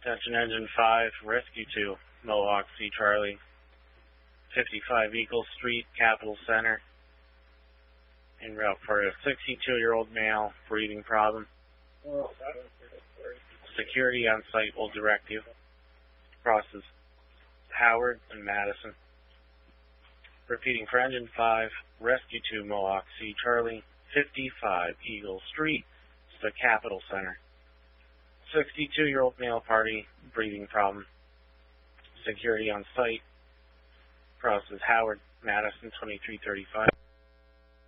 Attention Engine 5, Rescue 2, Mohawk C. Charlie, 55 Eagle Street, Capitol Center. En route for a 62-year-old male, breathing problem. Security on site will direct you. Crosses Howard and Madison. Repeating for Engine 5, Rescue 2, Mohawk C. Charlie, 55 Eagle Street, the Capitol Center. 62-year-old male party, breathing problem. Security on site. Crosses Howard, Madison, 2335.